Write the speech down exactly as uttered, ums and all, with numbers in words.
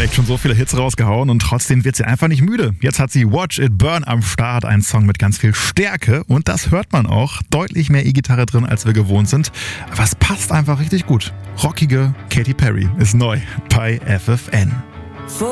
hat schon so viele Hits rausgehauen und trotzdem wird sie einfach nicht müde. Jetzt hat sie Watch It Burn am Start, ein Song mit ganz viel Stärke und das hört man auch. Deutlich mehr E-Gitarre drin, als wir gewohnt sind. Aber es passt einfach richtig gut. Rockige Katy Perry ist neu bei F F N.